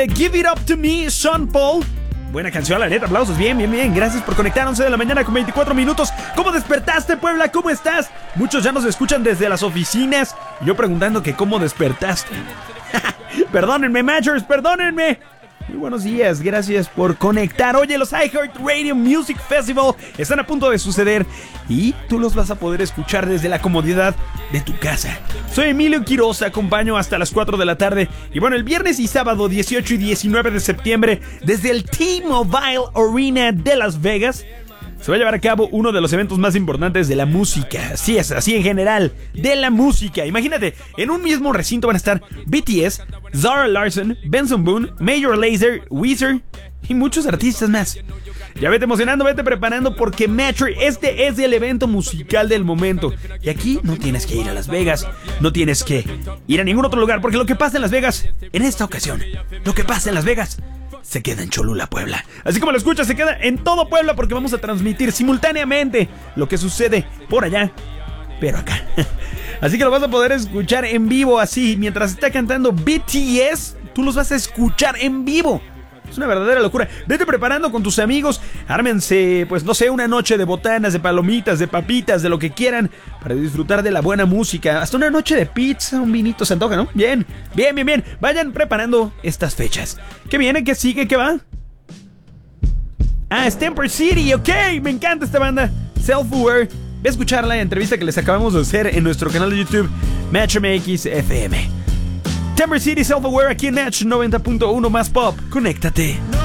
Give It Up To Me, Sean Paul. Buena canción, la neta, aplausos, bien. Gracias por conectar, 11 de la mañana con 24 minutos. ¿Cómo despertaste, Puebla? ¿Cómo estás? Muchos ya nos escuchan desde las oficinas. Y yo preguntando que cómo despertaste. Perdónenme, Matchers, perdónenme. Muy buenos días, gracias por conectar. Oye, los iHeartRadio Music Festival están a punto de suceder y tú los vas a poder escuchar desde la comodidad de tu casa. Soy Emilio Quiroz, te acompaño hasta las 4 de la tarde. Y bueno, el viernes y sábado 18 y 19 de septiembre, desde el T-Mobile Arena de Las Vegas, se va a llevar a cabo uno de los eventos más importantes de la música. Así es, así en general, de la música. Imagínate, en un mismo recinto van a estar BTS, Zara Larsson, Benson Boone, Major Lazer, Weezer y muchos artistas más. Ya vete emocionando, vete preparando porque Metro, este es el evento musical del momento. Y aquí no tienes que ir a Las Vegas, no tienes que ir a ningún otro lugar, porque lo que pasa en Las Vegas, en esta ocasión, lo que pasa en Las Vegas se queda en Cholula, Puebla. Así como lo escuchas, se queda en todo Puebla porque vamos a transmitir simultáneamente lo que sucede por allá, pero acá. Así que lo vas a poder escuchar en vivo así, mientras está cantando BTS, tú los vas a escuchar en vivo. Es una verdadera locura. Vete preparando con tus amigos. Ármense, pues no sé, una noche de botanas, de palomitas, de papitas, de lo que quieran, para disfrutar de la buena música. Hasta una noche de pizza, un vinito se antoja, ¿no? Bien. Vayan preparando estas fechas. ¿Qué viene? ¿Qué sigue? ¿Qué va? Ah, Stamper City, ok. Me encanta esta banda. Self-Aware. Ve a escuchar la entrevista que les acabamos de hacer en nuestro canal de YouTube, Match MX FM. Stamper City, Self-Aware, aquí en Match 90.1 más pop. Conéctate.